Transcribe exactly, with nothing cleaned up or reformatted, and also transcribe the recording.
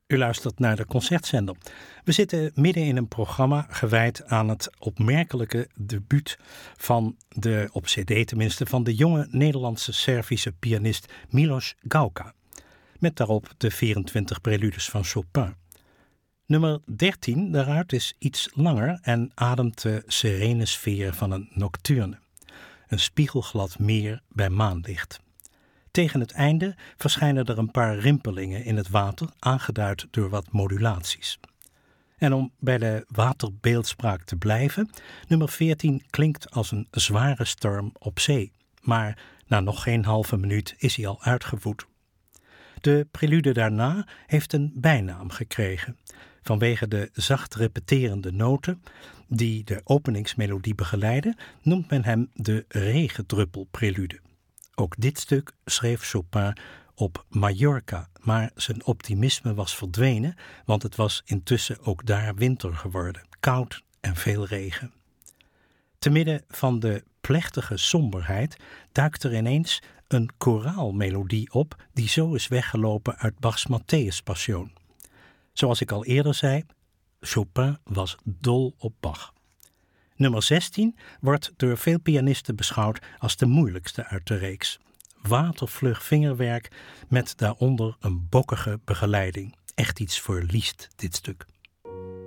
U luistert naar de Concertzender. We zitten midden in een programma gewijd aan het opmerkelijke debuut van de, op cd tenminste, van de jonge Nederlandse Servische pianist Milos Gauka. Met daarop de vierentwintig preludes van Chopin. Nummer dertien daaruit is iets langer en ademt de serene sfeer van een nocturne. Een spiegelglad meer bij maanlicht. Tegen het einde verschijnen er een paar rimpelingen in het water, aangeduid door wat modulaties. En om bij de waterbeeldspraak te blijven, nummer veertien klinkt als een zware storm op zee. Maar na nog geen halve minuut is hij al uitgevoerd. De prelude daarna heeft een bijnaam gekregen. Vanwege de zacht repeterende noten die de openingsmelodie begeleiden, noemt men hem de regendruppelprelude. Ook dit stuk schreef Chopin op Mallorca, maar zijn optimisme was verdwenen, want het was intussen ook daar winter geworden, koud en veel regen. Te midden van de plechtige somberheid duikt er ineens een koraalmelodie op die zo is weggelopen uit Bachs Matthäus-passion. Zoals ik al eerder zei, Chopin was dol op Bach. Nummer zestien wordt door veel pianisten beschouwd als de moeilijkste uit de reeks. Watervlug vingerwerk met daaronder een bokkige begeleiding. Echt iets voor Liszt, dit stuk.